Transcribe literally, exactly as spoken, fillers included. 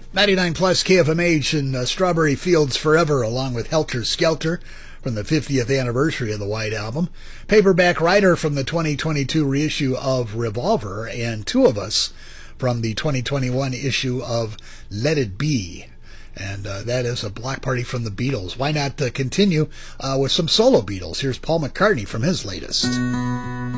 ninety-nine plus K F M H and uh, Strawberry Fields Forever, along with Helter Skelter from the fiftieth anniversary of the White Album. Paperback Writer from the twenty twenty-two reissue of Revolver, and Two of Us from the twenty twenty-one issue of Let It Be. And uh, that is a block party from the Beatles. Why not uh, continue uh, with some solo Beatles? Here's Paul McCartney from his latest.